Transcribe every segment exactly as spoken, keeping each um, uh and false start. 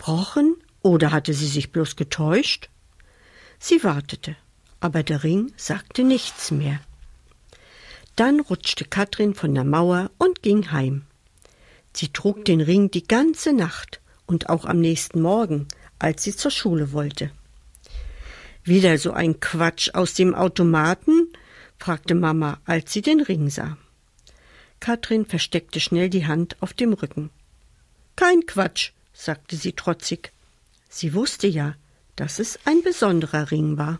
versprochen oder hatte sie sich bloß getäuscht? Sie wartete, aber der Ring sagte nichts mehr. Dann rutschte Katrin von der Mauer und ging heim. Sie trug den Ring die ganze Nacht und auch am nächsten Morgen, als sie zur Schule wollte. »Wieder so ein Quatsch aus dem Automaten?« fragte Mama, als sie den Ring sah. Katrin versteckte schnell die Hand auf dem Rücken. »Kein Quatsch«, sagte sie trotzig. Sie wusste ja, dass es ein besonderer Ring war.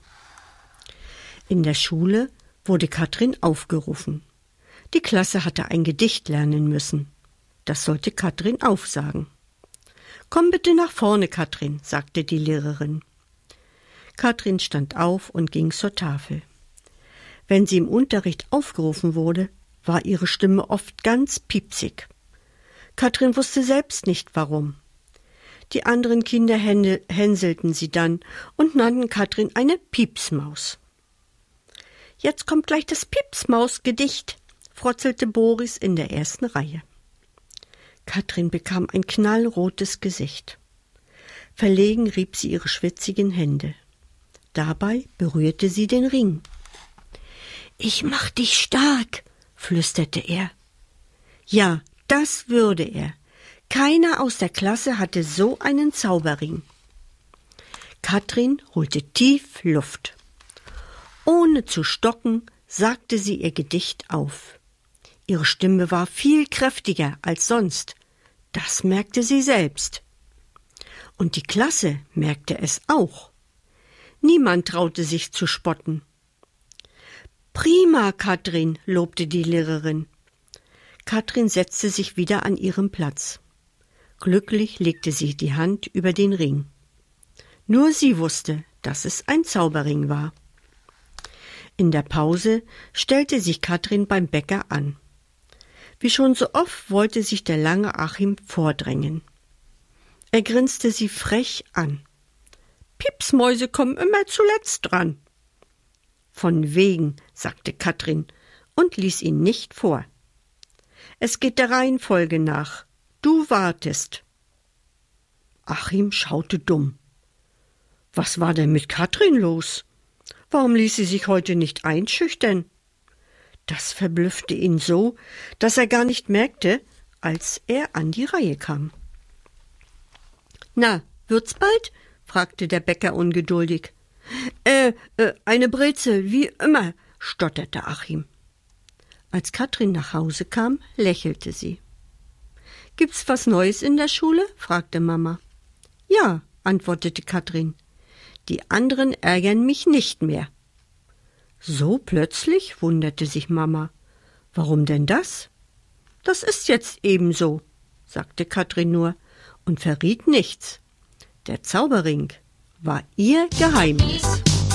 In der Schule wurde Katrin aufgerufen. Die Klasse hatte ein Gedicht lernen müssen. Das sollte Katrin aufsagen. »Komm bitte nach vorne, Katrin«, sagte die Lehrerin. Katrin stand auf und ging zur Tafel. Wenn sie im Unterricht aufgerufen wurde, war ihre Stimme oft ganz piepsig. Katrin wusste selbst nicht, warum. Die anderen Kinder hänselten sie dann und nannten Katrin eine Piepsmaus. »Jetzt kommt gleich das Piepsmaus-Gedicht«, frotzelte Boris in der ersten Reihe. Katrin bekam ein knallrotes Gesicht. Verlegen rieb sie ihre schwitzigen Hände. Dabei berührte sie den Ring. »Ich mach dich stark«, flüsterte er. Ja, das würde er. Keiner aus der Klasse hatte so einen Zauberring. Katrin holte tief Luft. Ohne zu stocken, sagte sie ihr Gedicht auf. Ihre Stimme war viel kräftiger als sonst. Das merkte sie selbst. Und die Klasse merkte es auch. Niemand traute sich zu spotten. »Prima, Katrin«, lobte die Lehrerin. Katrin setzte sich wieder an ihren Platz. Glücklich legte sie die Hand über den Ring. Nur sie wusste, dass es ein Zauberring war. In der Pause stellte sich Katrin beim Bäcker an. Wie schon so oft wollte sich der lange Achim vordrängen. Er grinste sie frech an. »Pipsmäuse kommen immer zuletzt dran.« »Von wegen«, sagte Katrin und ließ ihn nicht vor. »Es geht der Reihenfolge nach. Du wartest.« Achim schaute dumm. Was war denn mit Katrin los? Warum ließ sie sich heute nicht einschüchtern? Das verblüffte ihn so, dass er gar nicht merkte, als er an die Reihe kam. »Na, wird's bald?« fragte der Bäcker ungeduldig. Äh, äh, eine Brezel, wie immer«, stotterte Achim. Als Katrin nach Hause kam, lächelte sie. »Gibt's was Neues in der Schule?« fragte Mama. »Ja«, antwortete Katrin. »Die anderen ärgern mich nicht mehr.« »So plötzlich?«, wunderte sich Mama. »Warum denn das?« »Das ist jetzt ebenso«, sagte Katrin nur und verriet nichts. Der Zauberring war ihr Geheimnis.